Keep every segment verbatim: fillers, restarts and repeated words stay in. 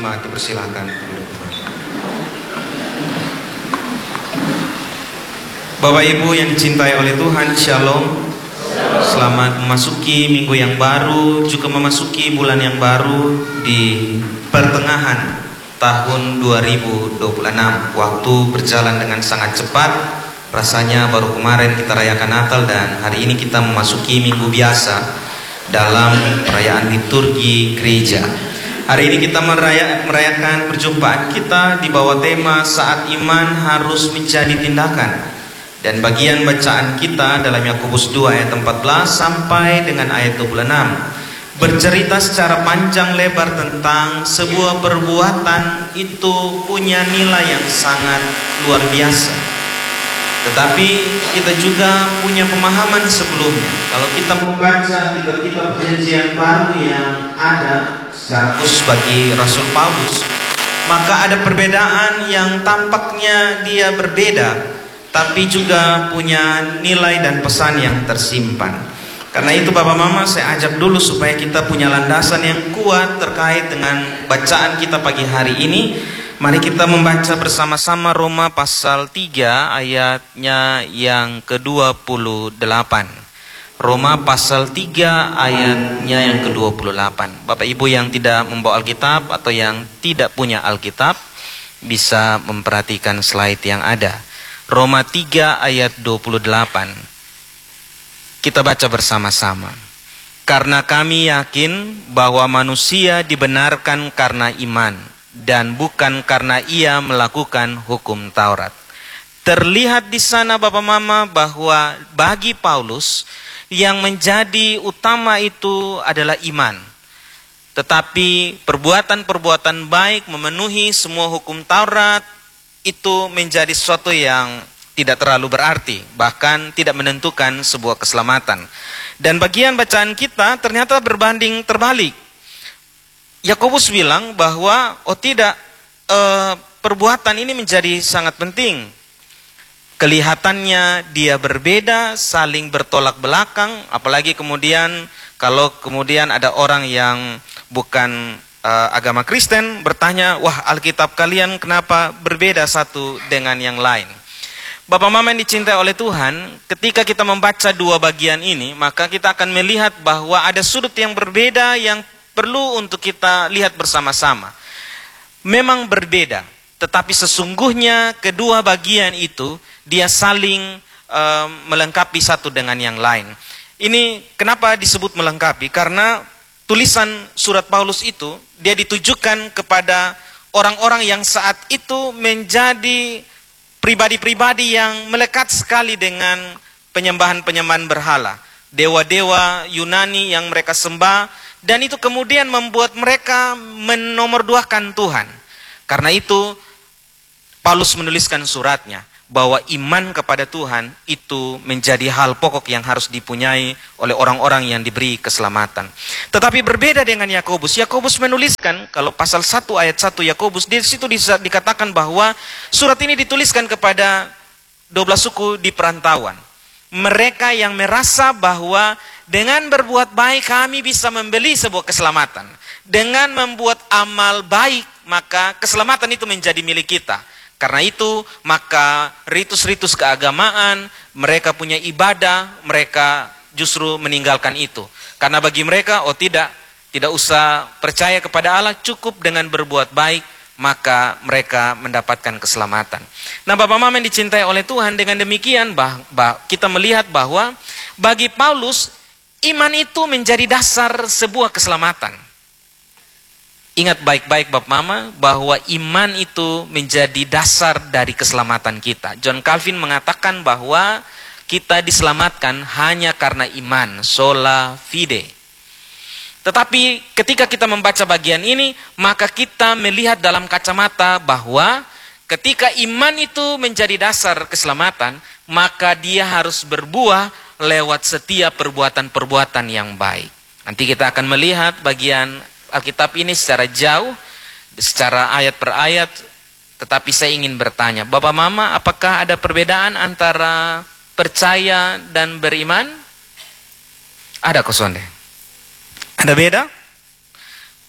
jemaat dipersilahkan. Bapak Ibu yang dicintai oleh Tuhan, Shalom. Selamat memasuki minggu yang baru, juga memasuki bulan yang baru di pertengahan tahun dua ribu dua puluh enam. Waktu berjalan dengan sangat cepat. Rasanya baru kemarin kita rayakan Natal dan hari ini kita memasuki minggu biasa dalam perayaan liturgi gereja. Hari ini kita meraya, merayakan perjumpaan kita di bawah tema saat iman harus menjadi tindakan. Dan bagian bacaan kita dalam Yakobus dua ayat empat belas sampai dengan ayat dua puluh enam bercerita secara panjang lebar tentang sebuah perbuatan itu punya nilai yang sangat luar biasa. Tetapi kita juga punya pemahaman sebelumnya. Kalau kita membaca kitab-kitab perjanjian baru yang ada secara khusus bagi Rasul Paulus, maka ada perbedaan yang tampaknya dia berbeda, tapi juga punya nilai dan pesan yang tersimpan. Karena itu Bapak Mama, saya ajak dulu supaya kita punya landasan yang kuat terkait dengan bacaan kita pagi hari ini. Mari kita membaca bersama-sama Roma pasal tiga ayatnya yang ke dua puluh delapan. Roma pasal tiga ayatnya yang ke dua puluh delapan. Bapak Ibu yang tidak membawa Alkitab atau yang tidak punya Alkitab bisa memperhatikan slide yang ada. Roma tiga ayat dua puluh delapan. Kita baca bersama-sama. Karena kami yakin bahwa manusia dibenarkan karena iman dan bukan karena ia melakukan hukum Taurat. Terlihat di sana Bapak Mama bahwa bagi Paulus yang menjadi utama itu adalah iman. Tetapi perbuatan-perbuatan baik memenuhi semua hukum Taurat itu menjadi sesuatu yang tidak terlalu berarti, bahkan tidak menentukan sebuah keselamatan. Dan bagian bacaan kita ternyata berbanding terbalik. Yakobus bilang bahwa oh tidak, eh, perbuatan ini menjadi sangat penting. Kelihatannya dia berbeda, saling bertolak belakang, apalagi kemudian kalau kemudian ada orang yang bukan Uh, agama Kristen bertanya, wah Alkitab kalian kenapa berbeda satu dengan yang lain? Bapak Mama yang dicintai oleh Tuhan, ketika kita membaca dua bagian ini, maka kita akan melihat bahwa ada sudut yang berbeda yang perlu untuk kita lihat bersama-sama. Memang berbeda, tetapi sesungguhnya kedua bagian itu dia saling uh, melengkapi satu dengan yang lain. Ini kenapa disebut melengkapi? Karena tulisan surat Paulus itu dia ditujukan kepada orang-orang yang saat itu menjadi pribadi-pribadi yang melekat sekali dengan penyembahan-penyembahan berhala, dewa-dewa Yunani yang mereka sembah, dan itu kemudian membuat mereka menomorduakan Tuhan. Karena itu Paulus menuliskan suratnya bahwa iman kepada Tuhan itu menjadi hal pokok yang harus dipunyai oleh orang-orang yang diberi keselamatan. Tetapi berbeda dengan Yakobus. Yakobus menuliskan, kalau pasal satu ayat satu Yakobus, di situ dikatakan bahwa surat ini dituliskan kepada dua belas suku di perantauan. Mereka yang merasa bahwa dengan berbuat baik kami bisa membeli sebuah keselamatan. Dengan membuat amal baik, maka keselamatan itu menjadi milik kita. Karena itu, maka ritus-ritus keagamaan, mereka punya ibadah, mereka justru meninggalkan itu. Karena bagi mereka, oh tidak, tidak usah percaya kepada Allah, cukup dengan berbuat baik, maka mereka mendapatkan keselamatan. Nah Bapak Mama yang dicintai oleh Tuhan, dengan demikian bah, bah, kita melihat bahwa bagi Paulus, iman itu menjadi dasar sebuah keselamatan. Ingat baik-baik Bapak Mama bahwa iman itu menjadi dasar dari keselamatan kita. John Calvin mengatakan bahwa kita diselamatkan hanya karena iman, sola fide. Tetapi ketika kita membaca bagian ini, maka kita melihat dalam kacamata bahwa ketika iman itu menjadi dasar keselamatan, maka dia harus berbuah lewat setiap perbuatan-perbuatan yang baik. Nanti kita akan melihat bagian Alkitab ini secara jauh, secara ayat per ayat, tetapi saya ingin bertanya, Bapak Mama, apakah ada perbedaan antara percaya dan beriman? Ada kosonde. Ada beda?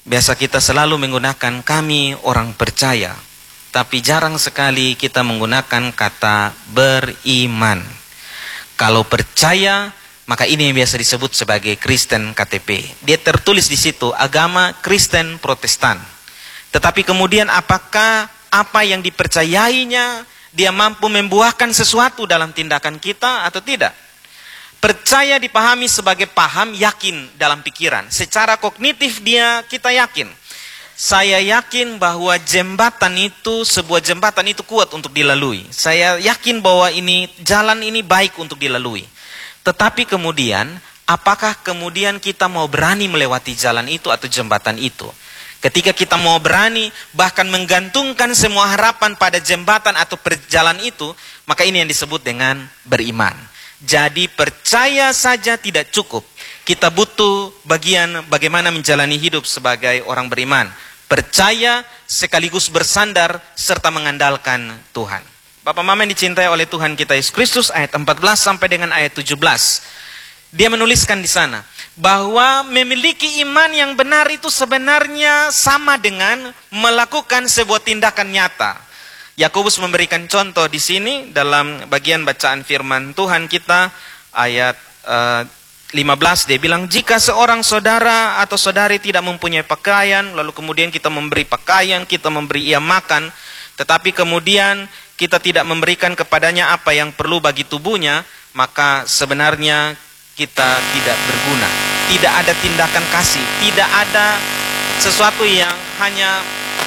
Biasa kita selalu menggunakan kami orang percaya, tapi jarang sekali kita menggunakan kata beriman. Kalau percaya, maka ini yang biasa disebut sebagai Kristen K T P. Dia tertulis di situ agama Kristen Protestan. Tetapi kemudian apakah apa yang dipercayainya dia mampu membuahkan sesuatu dalam tindakan kita atau tidak? Percaya dipahami sebagai paham, yakin dalam pikiran. Secara kognitif dia kita yakin. Saya yakin bahwa jembatan itu, sebuah jembatan itu kuat untuk dilalui. Saya yakin bahwa ini jalan ini baik untuk dilalui. Tetapi kemudian, apakah kemudian kita mau berani melewati jalan itu atau jembatan itu? Ketika kita mau berani, bahkan menggantungkan semua harapan pada jembatan atau perjalanan itu, maka ini yang disebut dengan beriman. Jadi percaya saja tidak cukup. Kita butuh bagian bagaimana menjalani hidup sebagai orang beriman. Percaya sekaligus bersandar serta mengandalkan Tuhan. Bapak Mama yang dicintai oleh Tuhan kita Yesus Kristus, ayat empat belas sampai dengan ayat tujuh belas. Dia menuliskan di sana bahwa memiliki iman yang benar itu sebenarnya sama dengan melakukan sebuah tindakan nyata. Yakobus memberikan contoh di sini dalam bagian bacaan firman Tuhan kita ayat uh, lima belas. Dia bilang, jika seorang saudara atau saudari tidak mempunyai pakaian, lalu kemudian kita memberi pakaian, kita memberi ia makan, tetapi kemudian kita tidak memberikan kepadanya apa yang perlu bagi tubuhnya, maka sebenarnya kita tidak berguna. Tidak ada tindakan kasih, tidak ada sesuatu yang hanya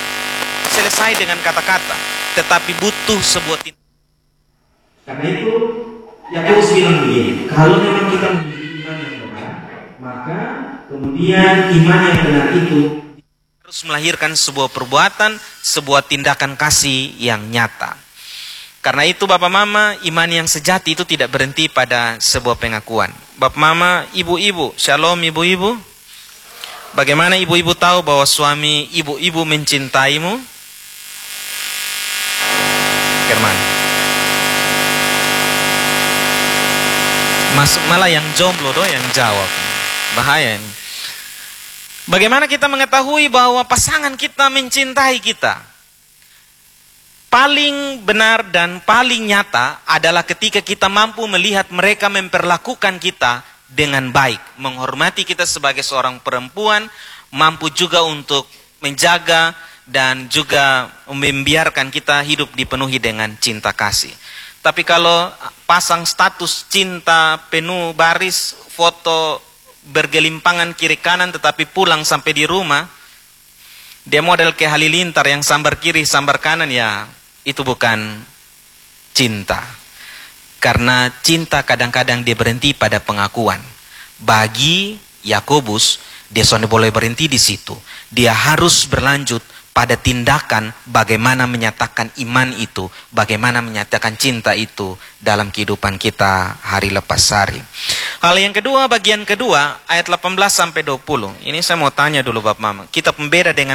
selesai dengan kata-kata, tetapi butuh sebuah tindakan. Karena itu Yakobus bilang begini, kalau memang kita memiliki iman yang benar, maka kemudian iman yang benar itu harus melahirkan sebuah perbuatan, sebuah tindakan kasih yang nyata. Karena itu Bapak Mama, iman yang sejati itu tidak berhenti pada sebuah pengakuan. Bapak Mama, ibu-ibu, shalom ibu-ibu. Bagaimana ibu-ibu tahu bahwa suami ibu-ibu mencintaimu? Firman. Masuk malah yang jomblo doh yang jawab. Bahaya ini. Bagaimana kita mengetahui bahwa pasangan kita mencintai kita? Paling benar dan paling nyata adalah ketika kita mampu melihat mereka memperlakukan kita dengan baik, menghormati kita sebagai seorang perempuan, mampu juga untuk menjaga dan juga membiarkan kita hidup dipenuhi dengan cinta kasih. Tapi kalau pasang status cinta penuh baris, foto bergelimpangan kiri kanan tetapi pulang sampai di rumah, dia model kayak halilintar yang sambar kiri sambar kanan, ya itu bukan cinta. Karena cinta kadang-kadang dia berhenti pada pengakuan. Bagi Yakobus, dia sudah boleh berhenti di situ. Dia harus berlanjut pada tindakan bagaimana menyatakan iman itu, bagaimana menyatakan cinta itu dalam kehidupan kita hari lepas hari. Hal yang kedua, bagian kedua, ayat delapan belas sampai dua puluh. Ini saya mau tanya dulu Bapak Mama. Kita pembeda dengan